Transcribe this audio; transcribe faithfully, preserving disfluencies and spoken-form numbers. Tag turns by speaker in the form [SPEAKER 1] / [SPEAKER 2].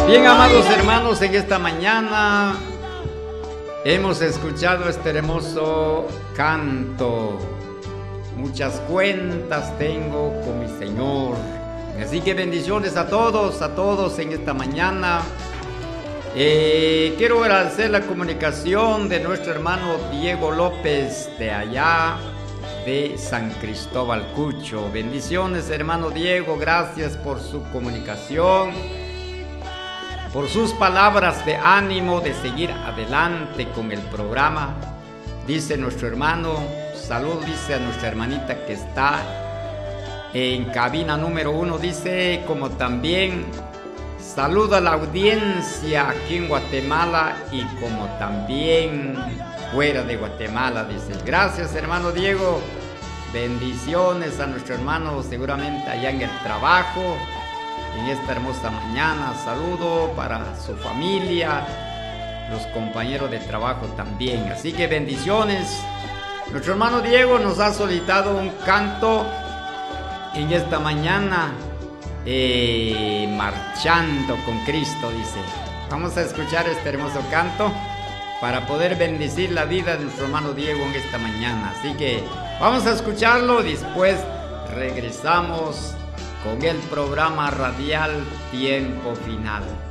[SPEAKER 1] Bien, amados hermanos, en esta mañana hemos escuchado este hermoso canto. Muchas cuentas tengo con mi Señor. Así que bendiciones a todos, a todos en esta mañana. Eh, quiero agradecer la comunicación de nuestro hermano Diego López de allá de San Cristóbal Cucho. Bendiciones, hermano Diego, gracias por su comunicación, por sus palabras de ánimo de seguir adelante con el programa. Dice nuestro hermano, salud, dice a nuestra hermanita que está en cabina número uno, dice, como también saluda a la audiencia aquí en Guatemala y como también fuera de Guatemala, dice. Gracias, hermano Diego. Bendiciones a nuestro hermano, seguramente allá en el trabajo, en esta hermosa mañana. Saludo para su familia, los compañeros de trabajo también. Así que bendiciones. Nuestro hermano Diego nos ha solicitado un canto en esta mañana. Eh, marchando con Cristo, dice. Vamos a escuchar este hermoso canto para poder bendecir la vida de nuestro hermano Diego en esta mañana. Así que vamos a escucharlo. Después regresamos con el programa radial Tiempo Final.